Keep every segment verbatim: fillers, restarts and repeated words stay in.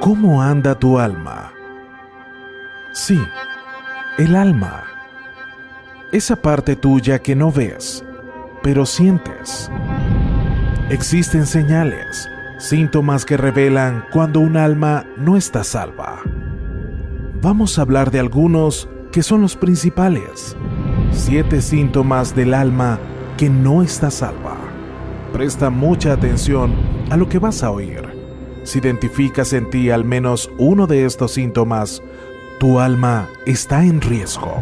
¿Cómo anda tu alma? Sí, el alma. Esa parte tuya que no ves, pero sientes. Existen señales, síntomas que revelan cuando un alma no está salva. Vamos a hablar de algunos que son los principales. Siete síntomas del alma que no está salva. Presta mucha atención a lo que vas a oír. Si identificas en ti al menos uno de estos síntomas, tu alma está en riesgo.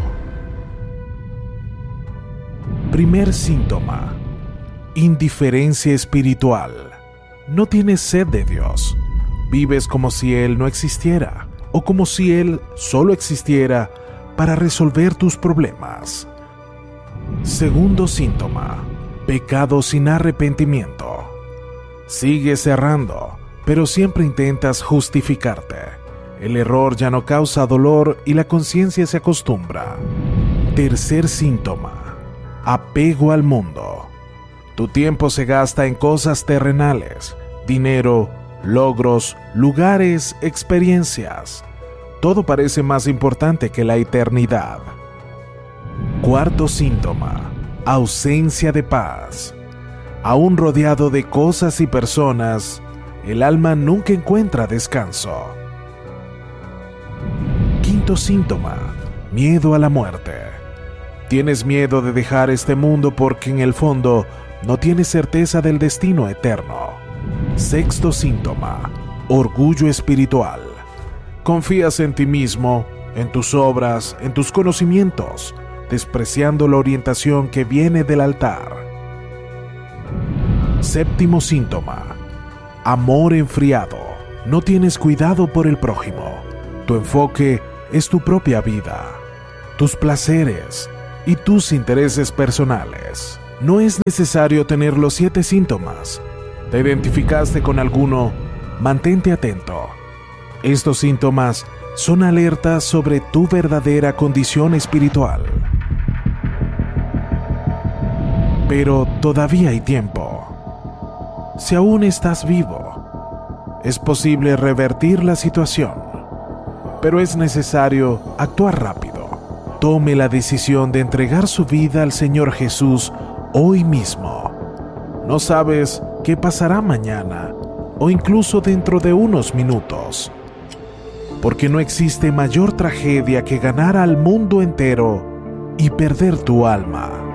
Primer síntoma: indiferencia espiritual. No tienes sed de Dios. Vives como si Él no existiera, o como si Él solo existiera para resolver tus problemas. Segundo síntoma: pecado sin arrepentimiento. Sigues errando, pero siempre intentas justificarte. El error ya no causa dolor y la conciencia se acostumbra. Tercer síntoma: apego al mundo. Tu tiempo se gasta en cosas terrenales, dinero, logros, lugares, experiencias. Todo parece más importante que la eternidad. Cuarto síntoma: ausencia de paz. Aún rodeado de cosas y personas, el alma nunca encuentra descanso. Quinto síntoma: miedo a la muerte. Tienes miedo de dejar este mundo porque en el fondo no tienes certeza del destino eterno. Sexto síntoma: orgullo espiritual. Confías en ti mismo, en tus obras, en tus conocimientos, despreciando la orientación que viene del altar. Séptimo síntoma: amor enfriado. No tienes cuidado por el prójimo. Tu enfoque es tu propia vida, tus placeres y tus intereses personales. No es necesario tener los siete síntomas. ¿Te identificaste con alguno? Mantente atento. Estos síntomas son alertas sobre tu verdadera condición espiritual. Pero todavía hay tiempo. Si aún estás vivo, es posible revertir la situación, pero es necesario actuar rápido. Tome la decisión de entregar su vida al Señor Jesús hoy mismo. No sabes qué pasará mañana o incluso dentro de unos minutos, porque no existe mayor tragedia que ganar al mundo entero y perder tu alma.